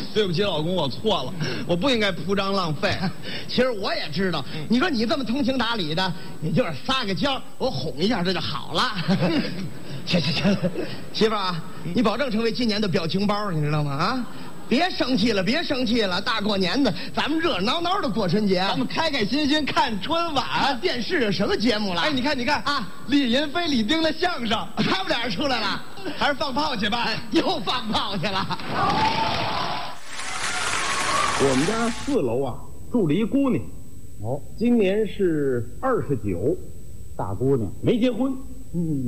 对不起，老公，我错了，我不应该铺张浪费。 其实我也知道，你说你这么通情达理的，你就是撒个娇，我哄一下这就好了。行，媳妇儿啊，你保证成为今年的表情包，你知道吗？啊，别生气了，别生气了，大过年的，咱们热热闹闹的过春节， 咱们开开心心看春晚。 电视什么节目了？ 哎，你看啊，李银飞、李丁的相声， 他们俩人出来了， 还是放炮去吧？ 又放炮去了。 我们家4楼啊，住了一姑娘，今年是29， 大姑娘， 没结婚。